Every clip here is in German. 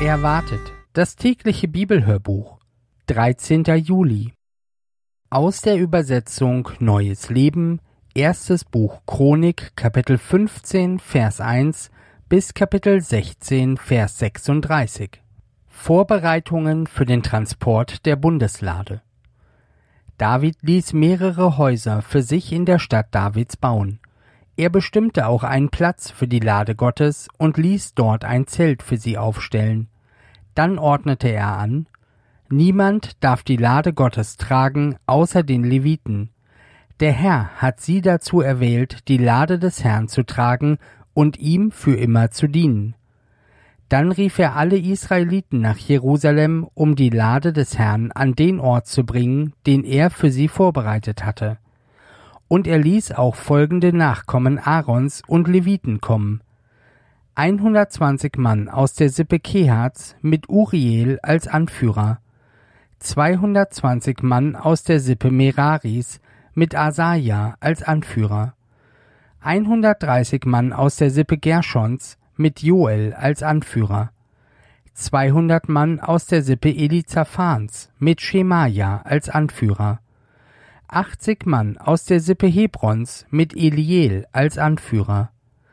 Erwartet, das tägliche Bibelhörbuch, 13. Juli. Aus der Übersetzung Neues Leben, erstes Buch Chronik, Kapitel 15, Vers 1 bis Kapitel 16, Vers 36. Vorbereitungen für den Transport der Bundeslade. David ließ mehrere Häuser für sich in der Stadt Davids bauen. Er bestimmte auch einen Platz für die Lade Gottes und ließ dort ein Zelt für sie aufstellen. Dann ordnete er an: Niemand darf die Lade Gottes tragen, außer den Leviten. Der Herr hat sie dazu erwählt, die Lade des Herrn zu tragen und ihm für immer zu dienen. Dann rief er alle Israeliten nach Jerusalem, um die Lade des Herrn an den Ort zu bringen, den er für sie vorbereitet hatte. Und er ließ auch folgende Nachkommen Aarons und Leviten kommen: 120 Mann aus der Sippe Kehats mit Uriel als Anführer, 220 Mann aus der Sippe Meraris mit Asaja als Anführer, 130 Mann aus der Sippe Gerschons mit Joel als Anführer, 200 Mann aus der Sippe Elizaphans mit Schemaja als Anführer, 80 Mann aus der Sippe Hebrons mit Eliel als Anführer,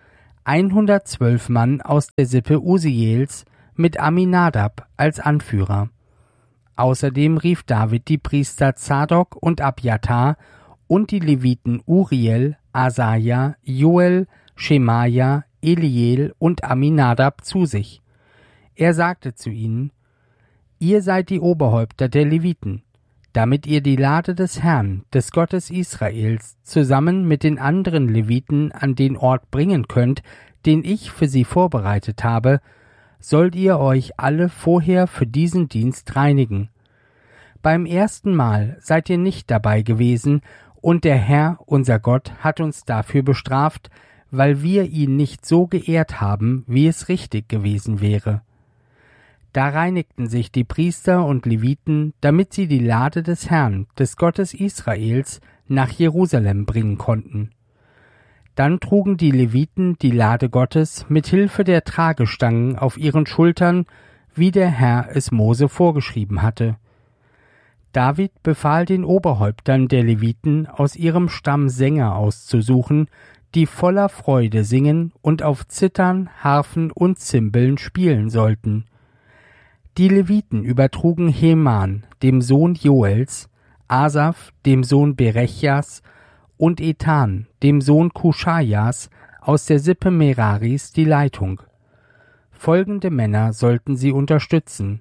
112 Mann aus der Sippe Usiels mit Aminadab als Anführer. Außerdem rief David die Priester Zadok und Abjatar und die Leviten Uriel, Asaja, Joel, Schemaja, Eliel und Aminadab zu sich. Er sagte zu ihnen: Ihr seid die Oberhäupter der Leviten, damit ihr die Lade des Herrn, des Gottes Israels, zusammen mit den anderen Leviten an den Ort bringen könnt, den ich für sie vorbereitet habe, sollt ihr euch alle vorher für diesen Dienst reinigen. Beim ersten Mal seid ihr nicht dabei gewesen, und der Herr, unser Gott, hat uns dafür bestraft, weil wir ihn nicht so geehrt haben, wie es richtig gewesen wäre. Da reinigten sich die Priester und Leviten, damit sie die Lade des Herrn, des Gottes Israels, nach Jerusalem bringen konnten. Dann trugen die Leviten die Lade Gottes mit Hilfe der Tragestangen auf ihren Schultern, wie der Herr es Mose vorgeschrieben hatte. David befahl den Oberhäuptern der Leviten, aus ihrem Stamm Sänger auszusuchen, die voller Freude singen und auf Zithern, Harfen und Zimbeln spielen sollten. Die Leviten übertrugen Heman, dem Sohn Joels, Asaf, dem Sohn Berechjas, und Ethan, dem Sohn Kuschajas, aus der Sippe Meraris die Leitung. Folgende Männer sollten sie unterstützen: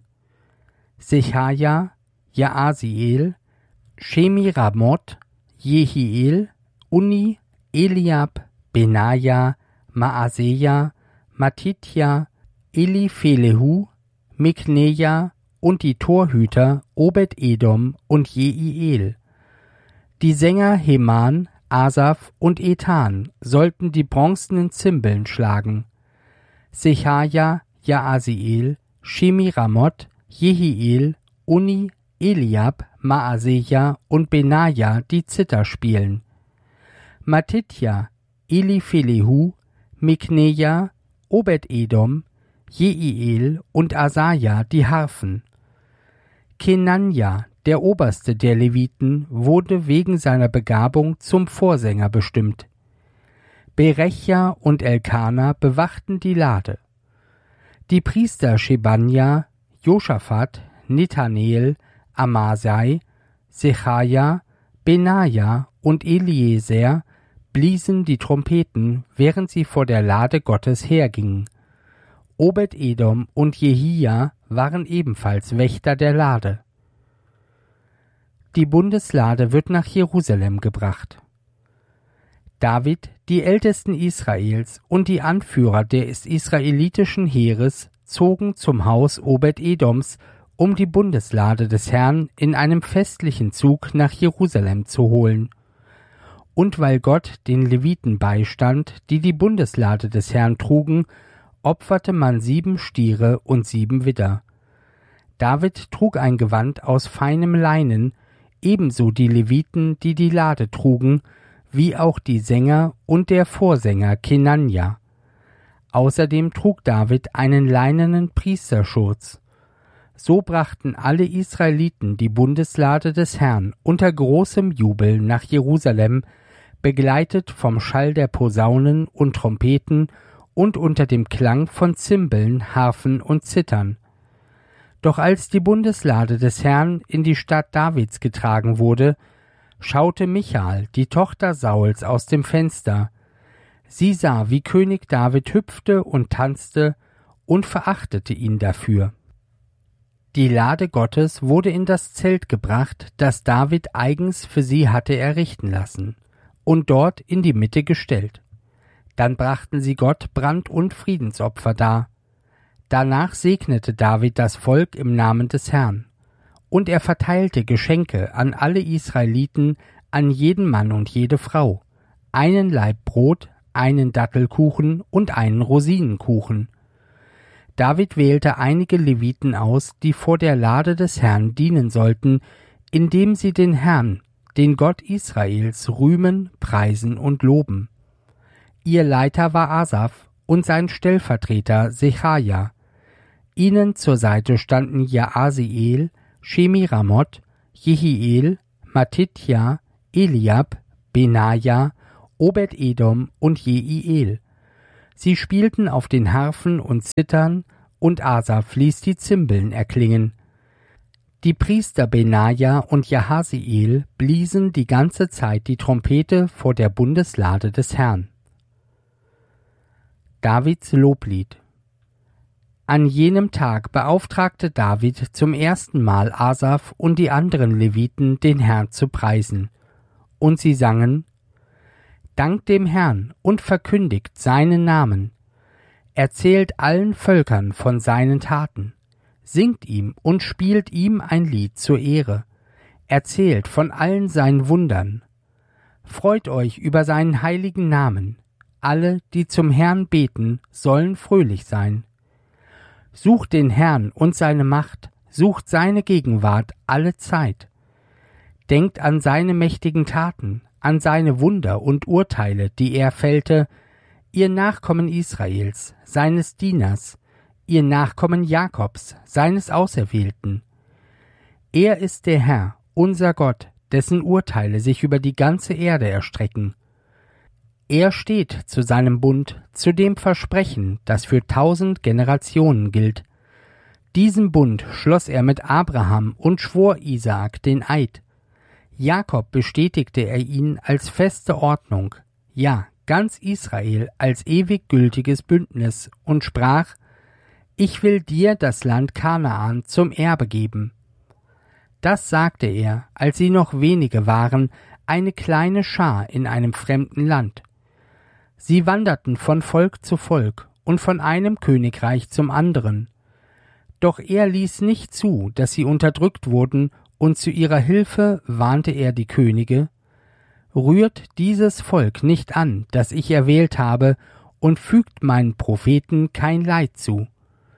Sechaja, Jaasiel, Shemiramoth, Jehiel, Uni, Eliab, Benaja, Maaseja, Matithja, Eliphelehu, Mikneja und die Torhüter Obed-Edom und Jeiel. Die Sänger Heman, Asaf und Ethan sollten die bronzenen Zimbeln schlagen. Sechaja, Jaasiel, Shemiramoth, Jehiel, Uni, Eliab, Maaseja und Benaja die Zither spielen. Matithja, Eliphelehu, Mikneja, Obed-Edom, Jeiel und Asaja die Harfen. Kenanja, der oberste der Leviten, wurde wegen seiner Begabung zum Vorsänger bestimmt. Berechja und Elkana bewachten die Lade. Die Priester Schebanja, Josaphat, Nethanel, Amasai, Sechaja, Benaja und Eliezer bliesen die Trompeten, während sie vor der Lade Gottes hergingen. Obed-Edom und Jehia waren ebenfalls Wächter der Lade. Die Bundeslade wird nach Jerusalem gebracht. David, die Ältesten Israels und die Anführer des israelitischen Heeres zogen zum Haus Obed-Edoms, um die Bundeslade des Herrn in einem festlichen Zug nach Jerusalem zu holen. Und weil Gott den Leviten beistand, die die Bundeslade des Herrn trugen, opferte man 7 Stiere und 7 Widder. David trug ein Gewand aus feinem Leinen, ebenso die Leviten, die die Lade trugen, wie auch die Sänger und der Vorsänger Kenanja. Außerdem trug David einen leinenen Priesterschurz. So brachten alle Israeliten die Bundeslade des Herrn unter großem Jubel nach Jerusalem, begleitet vom Schall der Posaunen und Trompeten und unter dem Klang von Zimbeln, Harfen und Zithern. Doch als die Bundeslade des Herrn in die Stadt Davids getragen wurde, schaute Michal, die Tochter Sauls, aus dem Fenster. Sie sah, wie König David hüpfte und tanzte und verachtete ihn dafür. Die Lade Gottes wurde in das Zelt gebracht, das David eigens für sie hatte errichten lassen, und dort in die Mitte gestellt. Dann brachten sie Gott Brand- und Friedensopfer dar. Danach segnete David das Volk im Namen des Herrn. Und er verteilte Geschenke an alle Israeliten, an jeden Mann und jede Frau, einen Laib Brot, einen Dattelkuchen und einen Rosinenkuchen. David wählte einige Leviten aus, die vor der Lade des Herrn dienen sollten, indem sie den Herrn, den Gott Israels, rühmen, preisen und loben. Ihr Leiter war Asaf und sein Stellvertreter Sechaja. Ihnen zur Seite standen Jaasiel, Shemiramoth, Jehiel, Mattitja, Eliab, Benaja, Obed-Edom und Jeiel. Sie spielten auf den Harfen und Zithern, und Asaf ließ die Zimbeln erklingen. Die Priester Benaja und Jaasiel bliesen die ganze Zeit die Trompete vor der Bundeslade des Herrn. Davids Loblied. An jenem Tag beauftragte David zum ersten Mal Asaf und die anderen Leviten, den Herrn zu preisen. Und sie sangen: Dankt dem Herrn und verkündigt seinen Namen. Erzählt allen Völkern von seinen Taten. Singt ihm und spielt ihm ein Lied zur Ehre. Erzählt von allen seinen Wundern. Freut euch über seinen heiligen Namen. Alle, die zum Herrn beten, sollen fröhlich sein. Sucht den Herrn und seine Macht, sucht seine Gegenwart alle Zeit. Denkt an seine mächtigen Taten, an seine Wunder und Urteile, die er fällte, ihr Nachkommen Israels, seines Dieners, ihr Nachkommen Jakobs, seines Auserwählten. Er ist der Herr, unser Gott, dessen Urteile sich über die ganze Erde erstrecken. Er steht zu seinem Bund, zu dem Versprechen, das für 1000 Generationen gilt. Diesen Bund schloss er mit Abraham und schwor Isaak den Eid. Jakob bestätigte er ihn als feste Ordnung, ja, ganz Israel als ewig gültiges Bündnis, und sprach: Ich will dir das Land Kanaan zum Erbe geben. Das sagte er, als sie noch wenige waren, eine kleine Schar in einem fremden Land. Sie wanderten von Volk zu Volk und von einem Königreich zum anderen. Doch er ließ nicht zu, dass sie unterdrückt wurden, und zu ihrer Hilfe warnte er die Könige: Rührt dieses Volk nicht an, das ich erwählt habe, und fügt meinen Propheten kein Leid zu.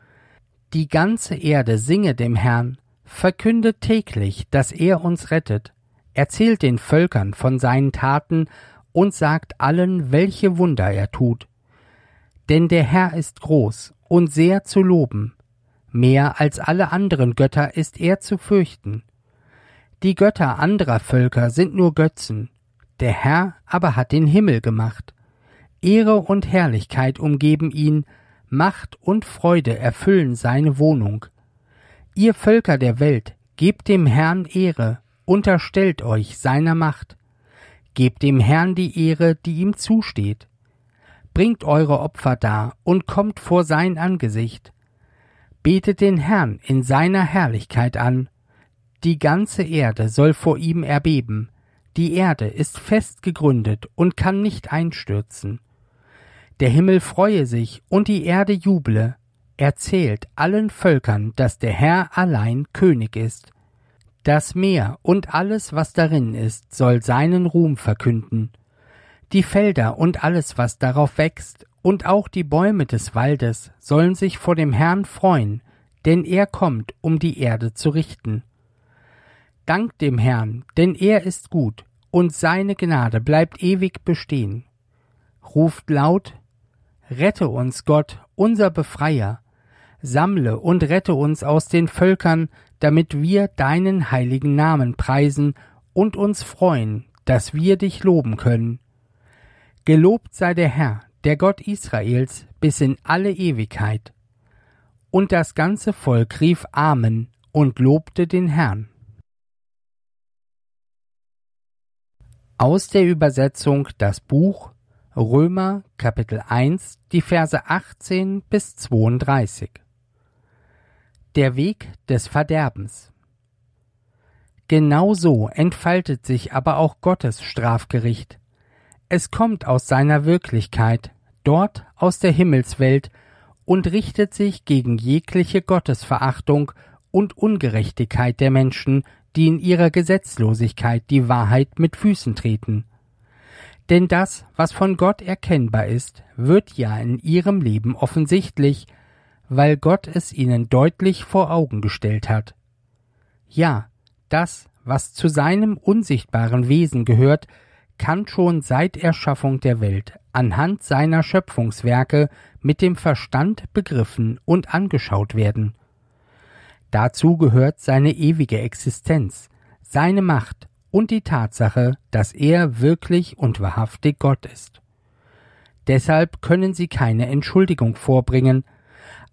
Die ganze Erde singe dem Herrn, verkündet täglich, dass er uns rettet, erzählt den Völkern von seinen Taten und sagt allen, welche Wunder er tut. Denn der Herr ist groß und sehr zu loben, mehr als alle anderen Götter ist er zu fürchten. Die Götter anderer Völker sind nur Götzen, der Herr aber hat den Himmel gemacht. Ehre und Herrlichkeit umgeben ihn, Macht und Freude erfüllen seine Wohnung. Ihr Völker der Welt, gebt dem Herrn Ehre, unterstellt euch seiner Macht. Gebt dem Herrn die Ehre, die ihm zusteht. Bringt eure Opfer dar und kommt vor sein Angesicht. Betet den Herrn in seiner Herrlichkeit an. Die ganze Erde soll vor ihm erbeben. Die Erde ist fest gegründet und kann nicht einstürzen. Der Himmel freue sich und die Erde juble. Erzählt allen Völkern, dass der Herr allein König ist. Das Meer und alles, was darin ist, soll seinen Ruhm verkünden. Die Felder und alles, was darauf wächst, und auch die Bäume des Waldes sollen sich vor dem Herrn freuen, denn er kommt, um die Erde zu richten. Dankt dem Herrn, denn er ist gut, und seine Gnade bleibt ewig bestehen. Ruft laut: Rette uns, Gott, unser Befreier. Sammle und rette uns aus den Völkern, damit wir deinen heiligen Namen preisen und uns freuen, dass wir dich loben können. Gelobt sei der Herr, der Gott Israels, bis in alle Ewigkeit. Und das ganze Volk rief Amen und lobte den Herrn. Aus der Übersetzung das Buch Römer Kapitel 1, die Verse 18 bis 32. Der Weg des Verderbens. Genauso entfaltet sich aber auch Gottes Strafgericht. Es kommt aus seiner Wirklichkeit, dort aus der Himmelswelt, und richtet sich gegen jegliche Gottesverachtung und Ungerechtigkeit der Menschen, die in ihrer Gesetzlosigkeit die Wahrheit mit Füßen treten. Denn das, was von Gott erkennbar ist, wird ja in ihrem Leben offensichtlich, weil Gott es ihnen deutlich vor Augen gestellt hat. Ja, das, was zu seinem unsichtbaren Wesen gehört, kann schon seit Erschaffung der Welt anhand seiner Schöpfungswerke mit dem Verstand begriffen und angeschaut werden. Dazu gehört seine ewige Existenz, seine Macht und die Tatsache, dass er wirklich und wahrhaftig Gott ist. Deshalb können sie keine Entschuldigung vorbringen,